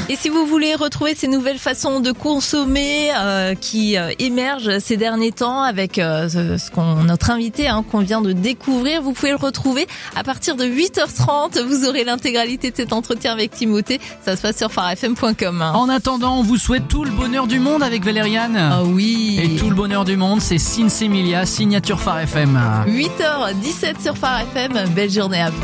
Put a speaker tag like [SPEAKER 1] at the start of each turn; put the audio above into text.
[SPEAKER 1] Et si vous voulez retrouver ces nouvelles façons de consommer qui émergent ces derniers temps avec notre invité qu'on vient de découvrir, vous pouvez le retrouver à partir de 8h30. Vous aurez l'intégralité de cet entretien avec Timothée. Ça se passe sur farfm.com.
[SPEAKER 2] En attendant, on vous souhaite tout le bonheur du monde avec Valériane.
[SPEAKER 1] Ah oui.
[SPEAKER 2] Et tout le bonheur du monde, c'est Sinsemilia, signature Phare FM.
[SPEAKER 1] 8h17 sur Phare FM. Belle journée à vous.